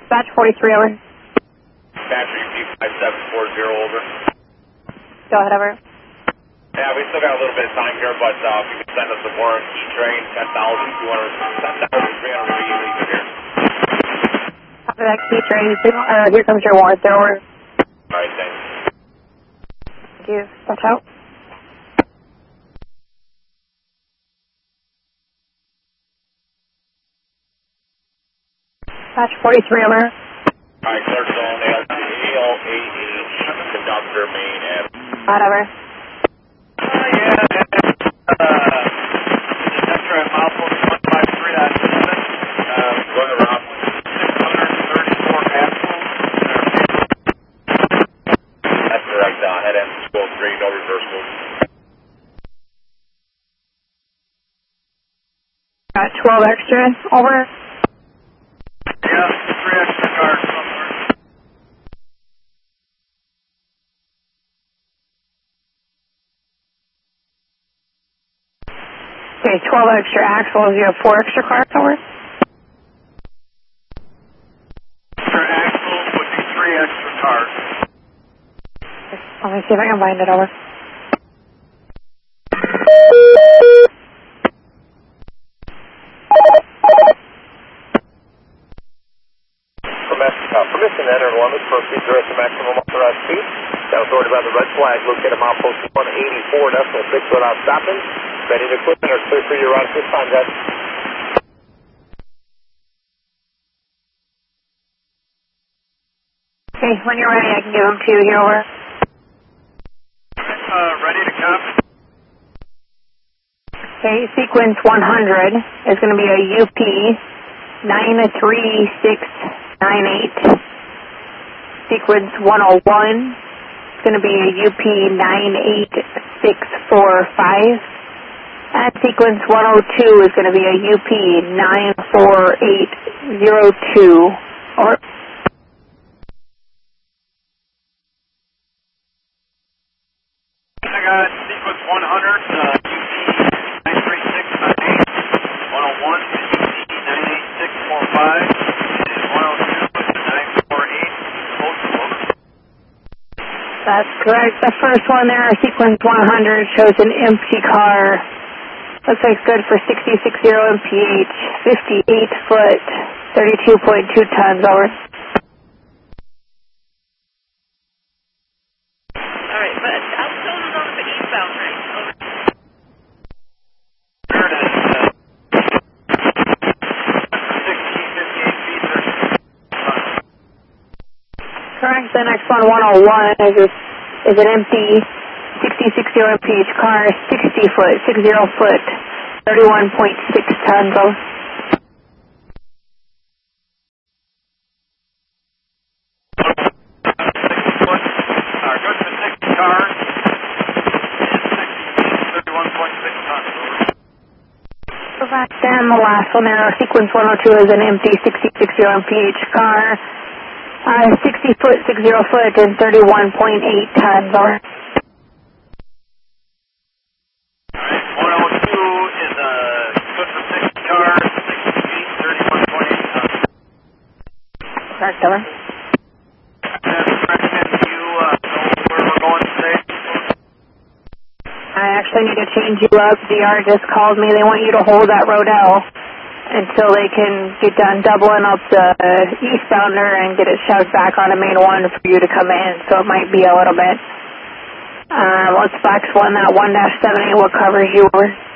Batch 43, over. Batch UP5740, over. Go ahead, over. Yeah, we still got a little bit of time here, but if you could send us some more key train, 10,300 feet here. Copy that key train. Here comes your warrant there, over. Alright, thanks. Thank you. Watch out. Batch 43, over. Alright, clear zone, ALAH, conductor, main, and... Over. Detector at milepost 153.7, going around 634 axles. That's correct, head end 203, no reverse move. Got 12 extra, over. Yeah, 3 extra cars somewhere. Okay, 12 extra axles. You have 4 extra cars, over. Extra axles would be 3 extra cars. Let me see if I can find it, over. Permission to enter London for future at the maximum authorized speed. That was ordered by the red flag, located at milepost 184.6 without stopping. Ready to equipment or clear for your route at this time, guys. Okay, when you're ready, I can give them to you here, over. Ready to come. Okay, sequence 100 is going to be a UP 93698. Sequence 101 is going to be a UP 98645. And sequence 102 is going to be a UP 94802. Over. I got sequence 100, UP 93698, 101 is UP 98645, and 102 is 94802. That's correct. The first one there, sequence 100, shows an empty car. Looks like it's good for 6060 mph, 58 foot, 32.2 tons, over. Alright, but outbound is on the eastbound, right? Over. Turn at 6058 feet, 30. Correct. The next one, 101, is an empty 6060 mph car, 60 foot, 31.6 tons, over. And the last one there, sequence 102 is an empty 6060 mph car, 60 foot, 60 foot, and 31.8 tons, over. 102 is a good for 60 cars, 60 feet, 31.8 tons. Correct, over. That's correct. Can you know where we're going today? I actually need to change you up. DR just called me. They want you to hold that Rodell until they can get done doubling up the eastbounder and get it shoved back on the main one for you to come in. So it might be a little bit. Let's fax one, that 1-78, what covers you, over.